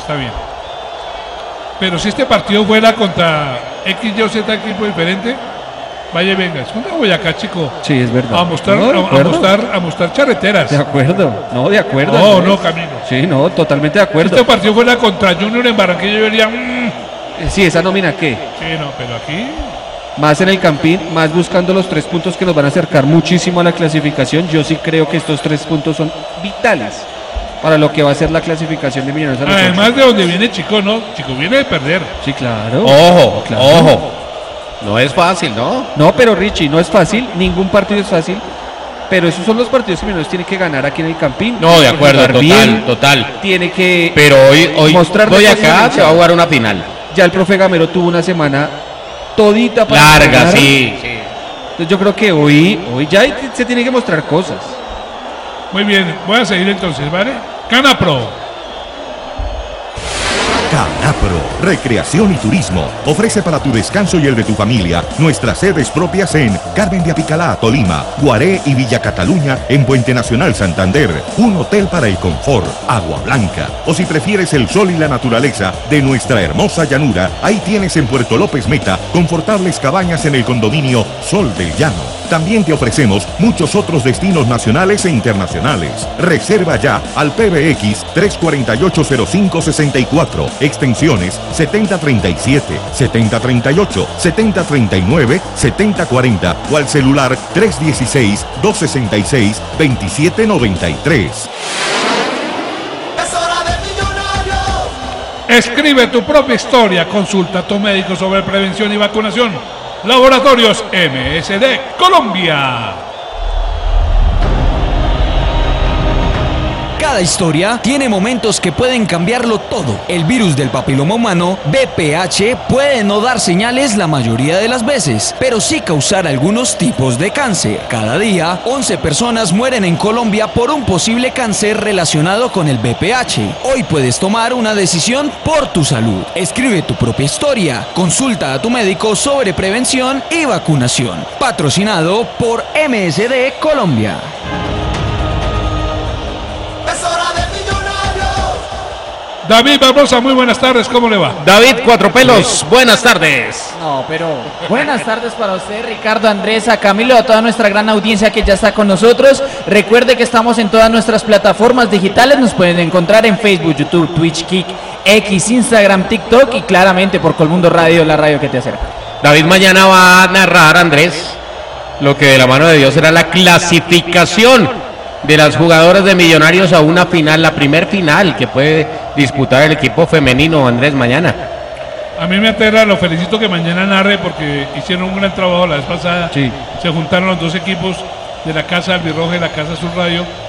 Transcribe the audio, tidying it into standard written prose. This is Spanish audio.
está bien. Pero si este partido fuera contra X, Y o Z equipo diferente, vaya y venga, es contra Boyacá, chico. Sí, es verdad. A mostrar charreteras. De acuerdo, no, de acuerdo. No, no, Camilo. Sí, no, totalmente de Si acuerdo. este partido fuera contra Junior en Barranquilla, yo diría, Sí, esa nómina, ¿qué? sí, no, pero aquí, Más en el Campín, más buscando los 3 puntos que nos van a acercar muchísimo a la clasificación. Yo sí creo que estos 3 puntos son vitales para lo que va a ser la clasificación de Millonarios a los además de donde viene Chico, ¿no? Chico viene de perder. Sí, claro. Ojo, Claro. ojo. No es fácil, ¿no? No, pero Richie, no es fácil, ningún partido es fácil. Pero esos son los partidos que Millonarios tiene que ganar aquí en el Campín. No, de acuerdo, Jugar total, bien, total. Tiene que Pero hoy mostrar voy cosas acá, en se va a jugar una final. Ya el profe Gamero tuvo una semana todita para Larga, ganar. sí. Entonces yo creo que hoy ya se tiene que mostrar cosas. Muy bien, voy a seguir entonces, ¿vale? Canapro. Canapro, Recreación y Turismo, ofrece para tu descanso y el de tu familia nuestras sedes propias en Carmen de Apicalá, Tolima, Guaré y Villa Cataluña en Puente Nacional Santander, un hotel para el confort, Agua Blanca, o si prefieres el sol y la naturaleza de nuestra hermosa llanura, ahí tienes en Puerto López Meta confortables cabañas en el condominio Sol del Llano. También te ofrecemos muchos otros destinos nacionales e internacionales. Reserva ya al PBX 3480564, extensiones 7037, 7038, 7039, 7040 o al celular 316-266-2793. Escribe tu propia historia, consulta a tu médico sobre prevención y vacunación. Laboratorios MSD Colombia. Cada historia tiene momentos que pueden cambiarlo todo. El virus del papiloma humano, VPH, puede no dar señales la mayoría de las veces, pero sí causar algunos tipos de cáncer. Cada día, 11 personas mueren en Colombia por un posible cáncer relacionado con el VPH. Hoy puedes tomar una decisión por tu salud. Escribe tu propia historia. Consulta a tu médico sobre prevención y vacunación. Patrocinado por MSD Colombia. David Barbosa, muy buenas tardes, ¿cómo le va? David Cuatro Pelos, buenas tardes. No, pero buenas tardes para usted, Ricardo, Andrés, a Camilo, a toda nuestra gran audiencia que ya está con nosotros. Recuerde que estamos en todas nuestras plataformas digitales, nos pueden encontrar en Facebook, YouTube, Twitch, Kick, X, Instagram, TikTok y claramente por Colmundo Radio, la radio que te acerca. David mañana va a narrar, Andrés, lo que de la mano de Dios será la clasificación de las jugadoras de Millonarios a una final, la primer final que puede disputar el equipo femenino, Andrés, mañana. A mí me aterra, lo felicito que mañana narre porque hicieron un gran trabajo la vez pasada. Sí. Se juntaron los dos equipos de la Casa Albirroja y la Casa Azul Radio